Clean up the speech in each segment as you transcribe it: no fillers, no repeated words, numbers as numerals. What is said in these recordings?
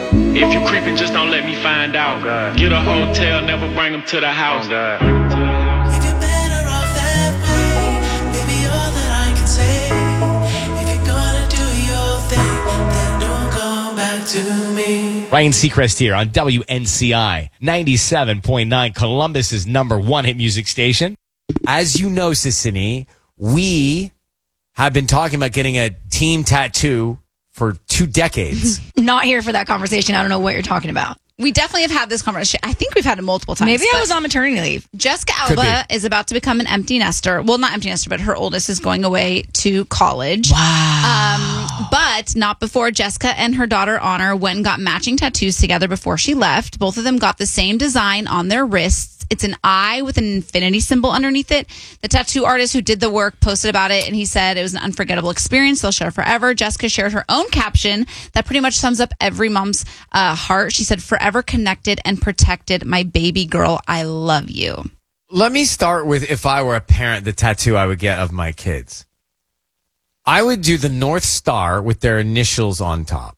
If you creeping, just don't let me find out. Oh, get a hotel, never bring them to the house. Oh, if you're better off that way, baby, all that I can say. If you're gonna do your thing, then don't come back to me. Ryan Seacrest here on WNCI 97.9, Columbus's #1 hit music station. As you know, Sissany, we have been talking about getting a team tattoo for 2 decades. Not here for that conversation. I don't know what you're talking about. We definitely have had this conversation. I think we've had it multiple times. Maybe I was on maternity leave. Jessica Alba is about to become an empty nester. Well, not empty nester, but her oldest is going away to college. Wow. But not before Jessica and her daughter Honor went and got matching tattoos together before she left. Both of them got the same design on their wrists. It's an eye with an infinity symbol underneath it. The tattoo artist who did the work posted about it, and he said it was an unforgettable experience. They'll share forever. Jessica shared her own caption that pretty much sums up every mom's heart. She said, "Forever connected and protected, my baby girl. I love you." Let me start with, if I were a parent, the tattoo I would get of my kids. I would do the North Star with their initials on top.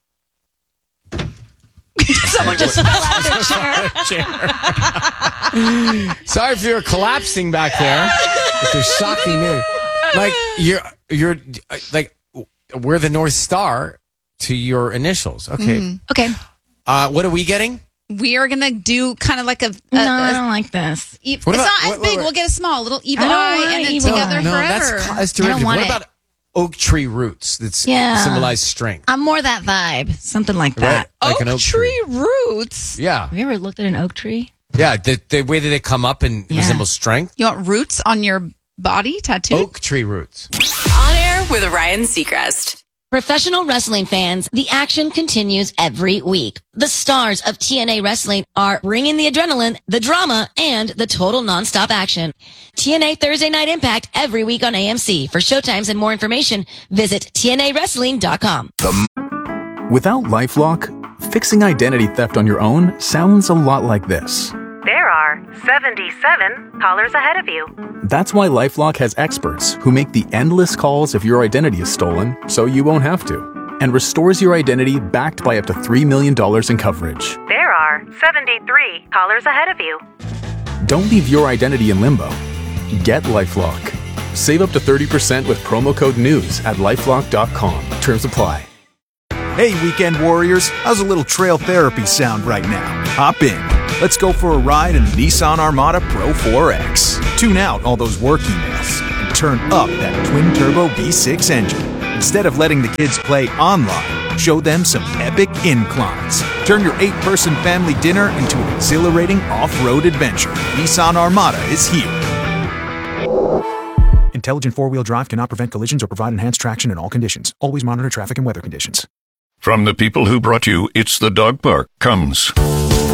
Someone just fell out of their chair. Sorry if you're collapsing back there. It's a shocking news. Like you're like, we're the North Star to your initials. Okay. Okay. What are we getting? We are going to do kind of like a... No, I don't like this. It's not as big. We'll get a small, little evil eye and then together forever. That's derivative. What about oak tree roots that symbolize strength? I'm more that vibe. Something like that. Right? Like oak tree roots? Yeah. Have you ever looked at an oak tree? Yeah, the way that they come up and resemble strength. You want roots on your body tattoo? Oak tree roots. On air with Ryan Seacrest. Professional wrestling fans, the action continues every week. The stars of TNA Wrestling are bringing the adrenaline, the drama, and the total nonstop action. TNA Thursday Night Impact every week on AMC. For showtimes and more information, visit TNAWrestling.com. Without LifeLock, fixing identity theft on your own sounds a lot like this. There are 77 callers ahead of you. That's why LifeLock has experts who make the endless calls if your identity is stolen so you won't have to, and restores your identity backed by up to $3 million in coverage. There are 73 callers ahead of you. Don't leave your identity in limbo. Get LifeLock. Save up to 30% with promo code NEWS at LifeLock.com. Terms apply. Hey, weekend warriors, how's a little trail therapy sound right now? Hop in. Let's go for a ride in the Nissan Armada Pro 4X. Tune out all those work emails and turn up that twin-turbo V6 engine. Instead of letting the kids play online, show them some epic inclines. Turn your 8-person family dinner into an exhilarating off-road adventure. Nissan Armada is here. Intelligent four-wheel drive cannot prevent collisions or provide enhanced traction in all conditions. Always monitor traffic and weather conditions. From the people who brought you It's the Dog Park comes...